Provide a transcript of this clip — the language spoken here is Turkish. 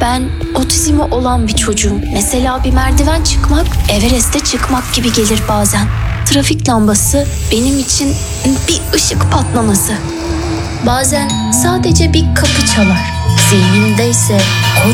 Ben otizmi olan bir çocuğum. Mesela bir merdiven çıkmak, Everest'e çıkmak gibi gelir bazen. Trafik lambası benim için bir ışık patlaması. Bazen sadece bir kapı çalar. Zihnimde ise